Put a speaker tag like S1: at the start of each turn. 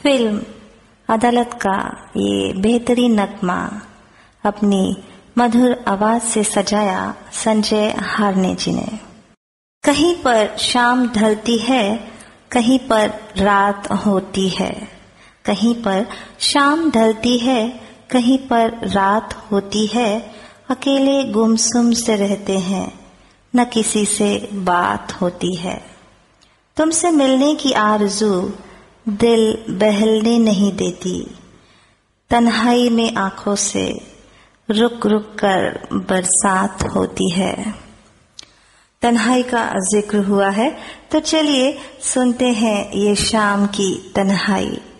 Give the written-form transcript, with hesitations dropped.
S1: Film अदालत का ये बेहतरीन नगमा अपनी मधुर आवाज से सजाया संजय हारने जी ने। कहीं पर शाम ढलती है, कहीं पर रात होती है, कहीं पर शाम ढलती है, कहीं पर रात होती है। अकेले गुमसुम से रहते हैं, न किसी से बात होती है। तुमसे मिलने की आरज़ू दिल बहलने नहीं देती, तन्हाई में आंखों से रुक रुक कर बरसात होती है। तन्हाई का जिक्र हुआ है तो चलिए सुनते हैं ये शाम की तन्हाई।